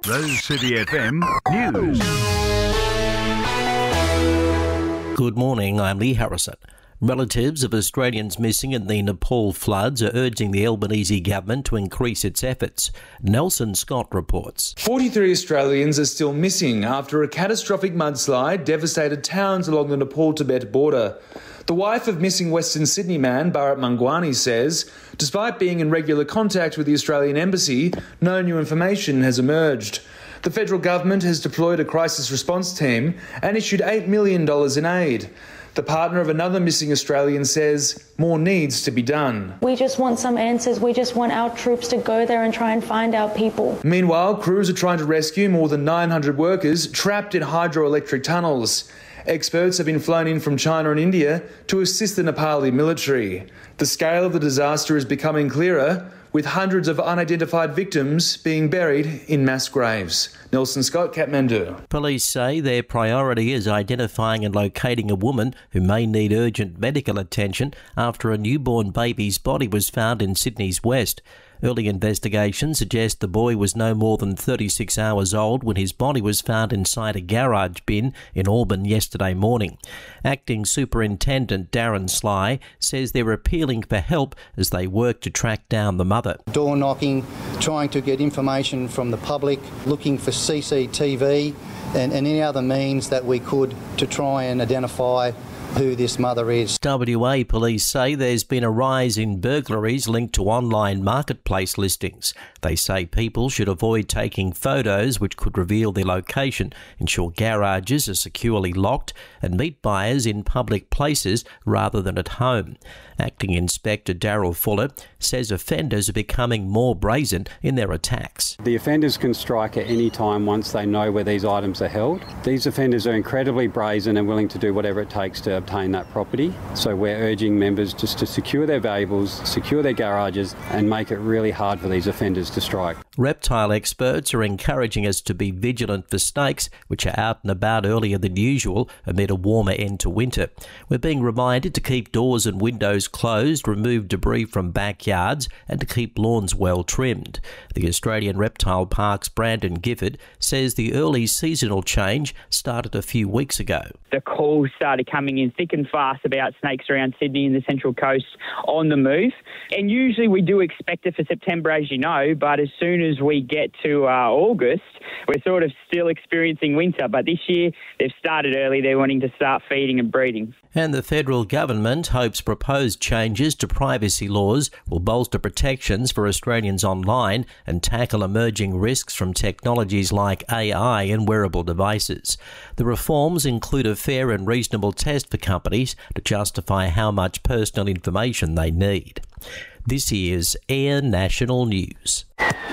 Rose City FM News. Good morning, I'm Lee Harrison. Relatives of Australians missing in the Nepal floods are urging the Albanese government to increase its efforts. Nelson Scott reports. 43 Australians are still missing after a catastrophic mudslide devastated towns along the Nepal-Tibet border. The wife of missing Western Sydney man Bharat Mangwani says, despite being in regular contact with the Australian Embassy, no new information has emerged. The federal government has deployed a crisis response team and issued $8 million in aid. The partner of another missing Australian says more needs to be done. We just want some answers. We just want our troops to go there and try and find our people. Meanwhile, crews are trying to rescue more than 900 workers trapped in hydroelectric tunnels. Experts have been flown in from China and India to assist the Nepali military. The scale of the disaster is becoming clearer, with hundreds of unidentified victims being buried in mass graves. Nelson Scott, Kathmandu. Police say their priority is identifying and locating a woman who may need urgent medical attention after a newborn baby's body was found in Sydney's west. Early investigations suggest the boy was no more than 36 hours old when his body was found inside a garage bin in Auburn yesterday morning. Acting Superintendent Darren Sly says they're appealing for help as they work to track down the mother. Door knocking, trying to get information from the public, looking for CCTV and any other means that we could to try and identify who this mother is. WA police say there's been a rise in burglaries linked to online marketplace listings. They say people should avoid taking photos which could reveal their location, ensure garages are securely locked and meet buyers in public places rather than at home. Acting Inspector Daryl Fuller says offenders are becoming more brazen in their attacks. The offenders can strike at any time once they know where these items are held. These offenders are incredibly brazen and willing to do whatever it takes to obtain that property. So we're urging members just to secure their valuables, secure their garages and make it really hard for these offenders to strike. Reptile experts are encouraging us to be vigilant for snakes, which are out and about earlier than usual amid a warmer end to winter. We're being reminded to keep doors and windows closed, remove debris from backyards and to keep lawns well trimmed. The Australian Reptile Park's Brandon Gifford says the early seasonal change started a few weeks ago. The calls started coming in thick and fast about snakes around Sydney and the Central Coast on the move. And usually we do expect it for September, as you know, but as soon as we get to August, we're sort of still experiencing winter. But this year, they've started early. They're wanting to start feeding and breeding. And the federal government hopes proposed changes to privacy laws will bolster protections for Australians online and tackle emerging risks from technologies like AI and wearable devices. The reforms include a fair and reasonable test for companies to justify how much personal information they need. This is Air National News.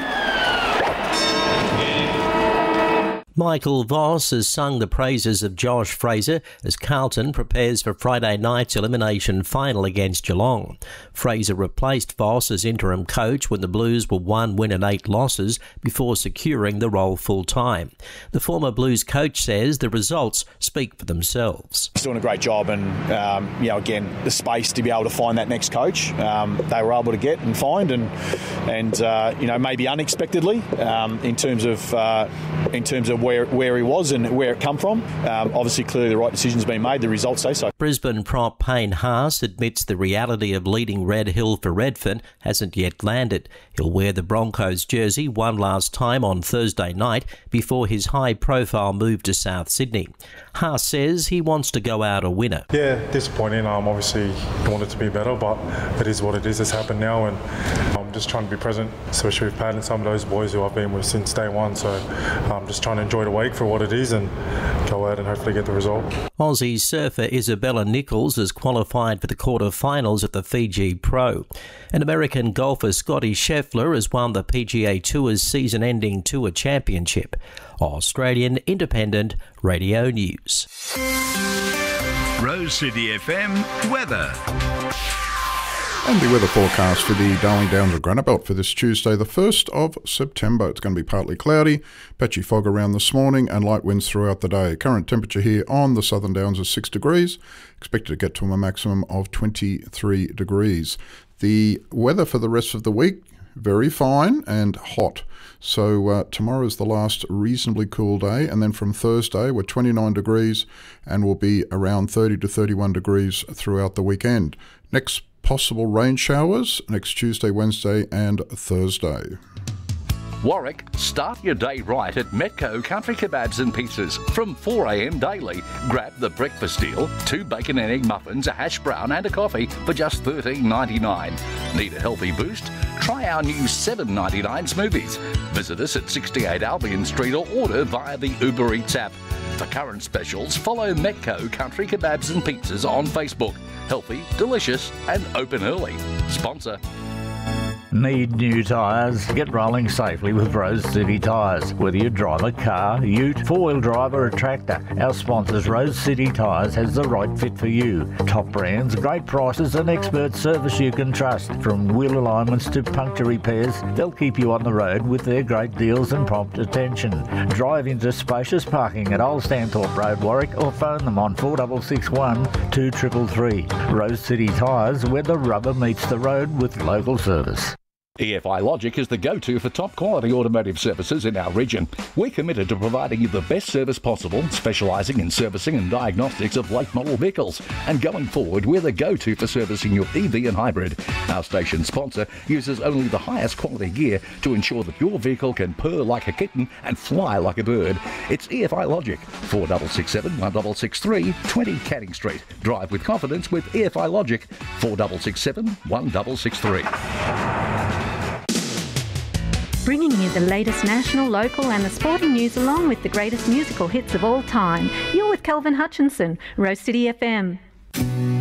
Michael Voss has sung the praises of Josh Fraser as Carlton prepares for Friday night's elimination final against Geelong. Fraser replaced Voss as interim coach when the Blues were 1 win and 8 losses before securing the role full-time. The former Blues coach says the results speak for themselves. He's doing a great job and, again, the space to be able to find that next coach they were able to get and find and maybe unexpectedly in terms of where he was and where it come from. Obviously, clearly the right decision's been made. The results say so. Brisbane prop Payne Haas admits the reality of leading Red Hill for Redfern hasn't yet landed. He'll wear the Broncos jersey one last time on Thursday night before his high-profile move to South Sydney. Haas says he wants to go out a winner. Yeah, disappointing. Obviously, I want it to be better, but it is what it is. It's happened now, and I'm just trying to be present, especially with Pat and some of those boys who I've been with since day one. So I'm just trying to enjoy the week for what it is and go out and hopefully get the result. Aussie surfer Isabella Nichols has qualified for the quarter-finals at the Fiji Pro. And American golfer Scotty Scheffler has won the PGA Tour's season-ending Tour Championship. Australian Independent Radio News. Rose City FM weather. And the weather forecast for the Darling Downs of Granite Belt for this Tuesday, the 1st of September. It's going to be partly cloudy, patchy fog around this morning and light winds throughout the day. Current temperature here on the Southern Downs is 6 degrees, expected to get to a maximum of 23 degrees. The weather for the rest of the week very fine and hot. So tomorrow is the last reasonably cool day, and then from Thursday we're 29 degrees and will be around 30 to 31 degrees throughout the weekend. Next possible rain showers next Tuesday, Wednesday and Thursday. Warwick, start your day right at Metco Country Kebabs and Pizzas from 4 a.m. daily. Grab the breakfast deal, 2 bacon and egg muffins, a hash brown and a coffee for just $13.99. Need a healthy boost? Try our new $7.99 smoothies. Visit us at 68 Albion Street or order via the Uber Eats app. For current specials, follow Metco Country Kebabs and Pizzas on Facebook. Healthy, delicious and open early. Sponsor. Need new tyres? Get rolling safely with Rose City Tyres. Whether you drive a car, ute, four-wheel drive or a tractor, our sponsors Rose City Tyres has the right fit for you. Top brands, great prices and expert service you can trust. From wheel alignments to puncture repairs, they'll keep you on the road with their great deals and prompt attention. Drive into spacious parking at Old Stanthorpe Road, Warwick, or phone them on 4661 2333. Rose City Tyres, where the rubber meets the road with local service. EFI Logic is the go-to for top-quality automotive services in our region. We're committed to providing you the best service possible, specialising in servicing and diagnostics of late-model vehicles. And going forward, we're the go-to for servicing your EV and hybrid. Our station sponsor uses only the highest quality gear to ensure that your vehicle can purr like a kitten and fly like a bird. It's EFI Logic, 4667 1663 20 Canning Street. Drive with confidence with EFI Logic, 4667 1663. Bringing you the latest national, local and the sporting news along with the greatest musical hits of all time. You're with Kelvin Hutchinson, Rose City FM.